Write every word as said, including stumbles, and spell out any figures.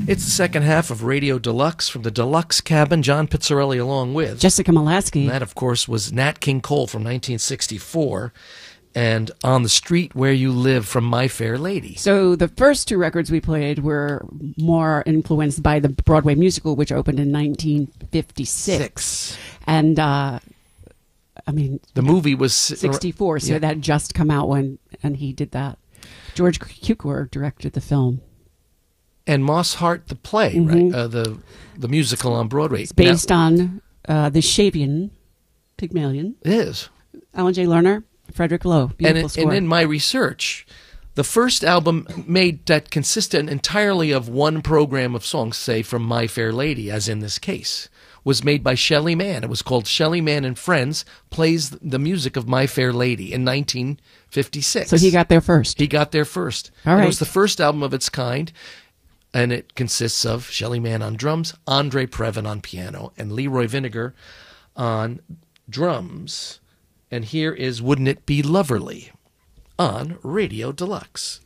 It's the second half of Radio Deluxe from the Deluxe Cabin. John Pizzarelli along with Jessica Molaski. And that, of course, was Nat King Cole from nineteen sixty-four. And On the Street Where You Live from My Fair Lady. So the first two records we played were more influenced by the Broadway musical, which opened in nineteen fifty-six. Six. And, uh, I mean... The movie was... sixty-four, so yeah. that had just come out when, and he did that. George Cukor directed the film. And Moss Hart, the play, Mm-hmm. right? Uh, the the musical on Broadway. It's based now, on uh, the Shavian Pygmalion. It is. Alan J. Lerner, Frederick Lowe. Beautiful and, score. and in my research, the first album made that consisted entirely of one program of songs, say from My Fair Lady, as in this case, was made by Shelley Mann. It was called Shelley Mann and Friends Plays the Music of My Fair Lady in nineteen fifty-six. So he got there first. He got there first. All And right. It was the first album of its kind, and it consists of Shelley Mann on drums, Andre Previn on piano, and Leroy Vinegar on drums. And here is Wouldn't It Be Loverly on Radio Deluxe.